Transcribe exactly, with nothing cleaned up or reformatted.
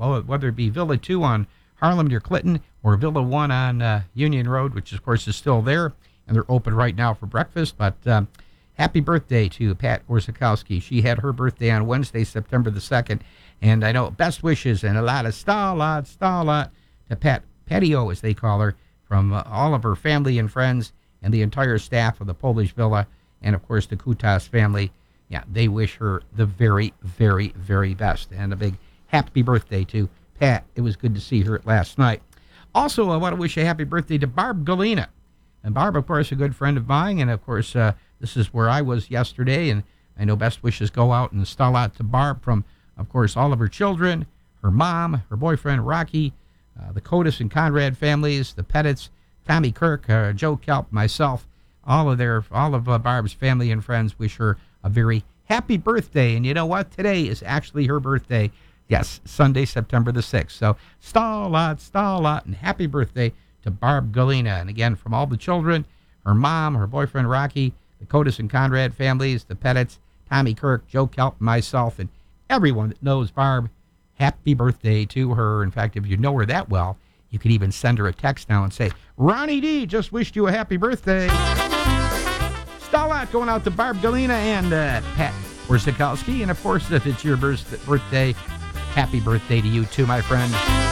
oh, whether it be Villa two on Harlem near Clinton or Villa one on uh, Union Road, which of course is still there, and they're open right now for breakfast. But um, happy birthday to Pat Orzechowski. She had her birthday on Wednesday, September the second, and I know best wishes and a lot of Stalat, Stalat to Pat, Patio as they call her, from uh, all of her family and friends and the entire staff of the Polish Villa, and of course the Kutas family. Yeah, they wish her the very, very, very best, and a big happy birthday to Pat. It was good to see her last night. Also, I want to wish a happy birthday to Barb Galena. And Barb, of course, a good friend of mine, and of course, uh, this is where I was yesterday, and I know best wishes go out and stall out to Barb from, of course, all of her children, her mom, her boyfriend, Rocky, uh, the Kotis and Conrad families, the Pettits, Tommy Kirk, uh, Joe Kelp, myself, all of their, all of uh, Barb's family and friends wish her a very happy birthday. And you know what? Today is actually her birthday. Yes, Sunday, September the sixth. So, Stalat, Stalat, and happy birthday to Barb Galena. And again, from all the children, her mom, her boyfriend, Rocky, the Kotis and Conrad families, the Pettits, Tommy Kirk, Joe Kelp, myself, and everyone that knows Barb, happy birthday to her. In fact, if you know her that well, you could even send her a text now and say, Ronnie D just wished you a happy birthday. Stalat going out to Barb Galena and uh, Pat Orzechowski. And of course, if it's your birthday, happy birthday to you too, my friend.